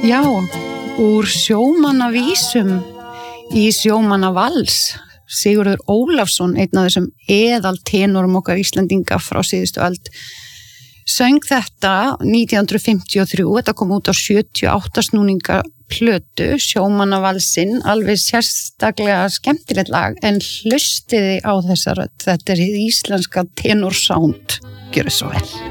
Já, úr sjómannavísum í sjómannavals. Sigurður Ólafsson, einn af þessum eðaltenorum okkar Íslendinga frá síðustu öld, söng þetta 1953, þetta kom út á 78 snúninga plötu, sjómannavalsinn, alveg sérstaklega skemmtilegt lag, en hlustiði á þessa rödd, þetta hið íslenska tenorsound, gjörðu svo vel.